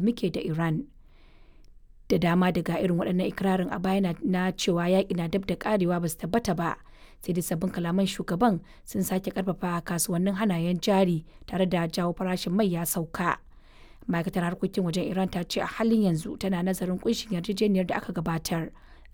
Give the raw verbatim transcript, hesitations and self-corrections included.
muke da Iran. Da dama daga irin waɗannan ikirarin a baya na cewa yaƙi na dab da ƙarewa ba su tabbata ba, sai dai sabbin kalaman shugaban sun sake ƙarfafa kasuwannin hannayen jari tare da jawo farashin mai ya sauka. Ma'aikatar harkokin wajen Iran ta ce a halin yanzu tana nazarin ƙunshin yarjejeniyar da aka gabatar,